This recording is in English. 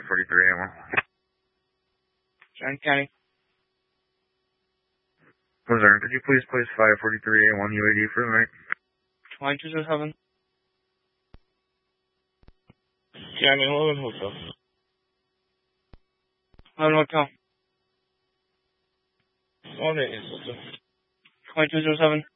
543A1. John County. Missouri, could you please place 543A1 UAD for the night? 2207. County 11 Hotel. 11 Hotel. 1 Hotel. 2207.